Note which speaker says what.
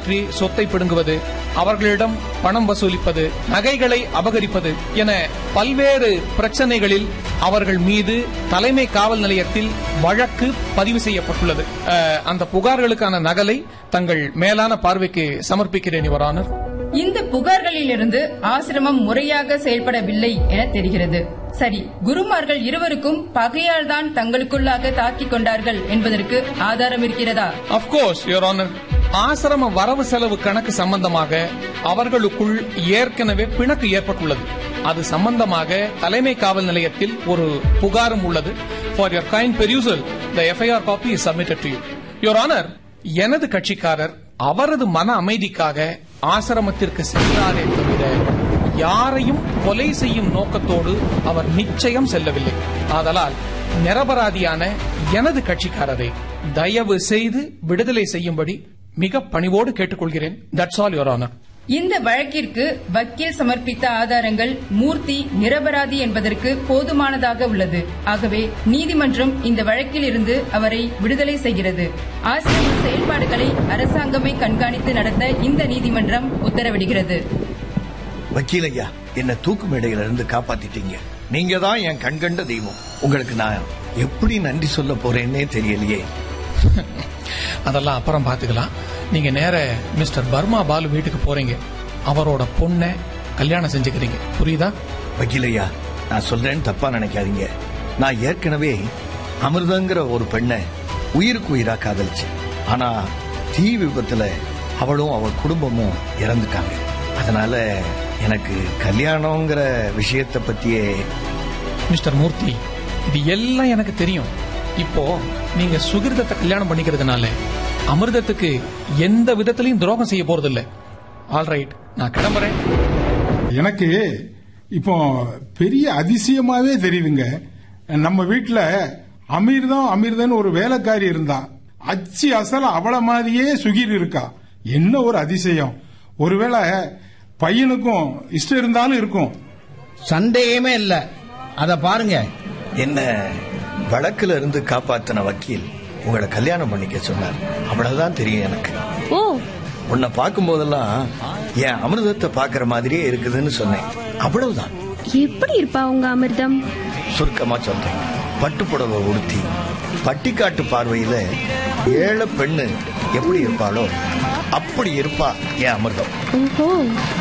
Speaker 1: கைப்பற்றி சொத்தை பிடுங்குவது, அவர்களிடம் பணம் வசூலிப்பது, நகைகளை அபகரிப்பது என பல்வேறு பிரச்சனைகளில் அவர்கள் மீது தலைமை காவல் நிலையத்தில் வழக்கு பதிவு செய்யப்பட்டுள்ளது. அந்த புகார்களுக்கான நகலை தங்கள் மேலான பார்வைக்கு சமர்ப்பிக்கிறேன் யுவர் ஆனர்.
Speaker 2: இந்த புகார்களிலிருந்து ஆசிரமம் முறையாக செயல்படவில்லை என தெரிகிறது. சரி, குருமார்கள் இருவருக்கும் பகையால் தான் தங்களுக்குள்ளாக தாக்கிக் கொண்டார்கள் என்பதற்கு ஆதாரம் இருக்கிறதா?
Speaker 1: Of course your honour. ஆசிரம வரவு செலவு கணக்கு சம்பந்தமாக அவர்களுக்குள் ஏற்கனவே பிணக்கு ஏற்பட்டுள்ளது. அது சம்பந்தமாக தலைமை காவல் நிலையத்தில் ஒரு புகாரும் உள்ளது. For your kind பெரியூசல் the FIR copy is submitted to you. Your honour, எனது கட்சிக்காரர் அவரது மன அமைதிக்காக ஆசிரமத்திற்கு சென்றாரே தவிர யாரையும் கொலை செய்யும் நோக்கத்தோடு அவர் நிச்சயம் செல்லவில்லை. ஆதலால் நிரபராதியான எனது கட்சிக்காரரை தயவு செய்து விடுதலை செய்யும்படி மிக பணிவோடு கேட்டுக்கொள்கிறேன். That's all your honour.
Speaker 2: இந்த வழக்கிற்கு வக்கீல் சமர்ப்பித்த ஆதாரங்கள் மூர்த்தி நிரபராதி என்பதற்கு போதுமானதாக உள்ளது. ஆகவே நீதிமன்றம் இந்த வழக்கில் இருந்து அவரை விடுதலை செய்கிறது. ஆசிரம செயல்பாடுகளை அரசாங்கமே கண்காணித்து நடத்த இந்த நீதிமன்றம் உத்தரவிடுகிறது.
Speaker 3: வக்கீல் ஐயா, என்ன தூக்கு மேடையிலிருந்து காப்பாத்திட்டீங்க. நீங்க தான் என் கண்கண்ட தெய்வம். உங்களுக்கு நான் எப்படி நன்றி சொல்ல போறேன்னே தெரியலையே.
Speaker 1: அதெல்லாம் அப்புறம் பாத்துக்கலாம். நீங்க நேர மிஸ்டர் பர்மா பாலு வீட்டுக்கு போறீங்க. அவரோட பொண்ணை கல்யாணம் செஞ்சுக்கிறீங்க, புரியுதா?
Speaker 3: வக்கீலையா, நான் சொல்றேன்னு தப்பா நினைக்காதீங்க. நான் ஏற்கனவே அமிர்தங்கிற ஒரு பெண்ணை உயிருக்கு உயிரா காதலிச்சு. ஆனா தீ விபத்துல அவளும் அவள் குடும்பமும் இறந்துட்டாங்க. அதனால எனக்கு கல்யாணங்கிற விஷயத்தை பத்தியே.
Speaker 1: மிஸ்டர் மூர்த்தி, இது எல்லாம் எனக்கு தெரியும். இப்போ நீங்க சுகிர்தத்தை கல்யாணம் பண்ணிக்கிறதுனால அமிர்தத்துக்கு எந்த விதத்திலையும் துரோகம் செய்ய போறது இல்ல. ஆல்ரைட், நான் கிளம்புறேன்.
Speaker 4: எனக்கு இப்போ பெரிய அதிசயமாவே தெரியுதுங்க. நம்ம வீட்டுல அமிர்தன் ஒரு வேலைக்காரி இருந்தா. அச்சு அசல அவள மாதிரியே சுகிர் இருக்கா. என்ன ஒரு அதிசயம். ஒருவேளை பையனுக்கும் இஷ்டம் இருந்தாலும் இருக்கும்.
Speaker 5: சந்தேகமே இல்ல. அத பாருங்க.
Speaker 3: என்ன வழக்குல இருந்து காப்பாத்தின வக்கீல் உங்களை கல்யாணம் பண்ணிக்க சொன்னார். அவ்வளவுதான் தெரியும் எனக்கு. உன்னை பார்க்கும் போதெல்லாம் என் அமிர்தத்தை பாக்குற மாதிரியே இருக்குதுன்னு சொன்னேன். அவ்வளவுதான்.
Speaker 6: எப்படி இருப்பா உங்க அமிர்தம்?
Speaker 3: சுருக்கமா சொல்றேன். பட்டுப்புடவை உடுத்தி பட்டிக்காட்டு பார்வையில ஏழை பெண்ணு எப்படி இருப்பாளோ அப்படி இருப்பா என் அமிர்தம்.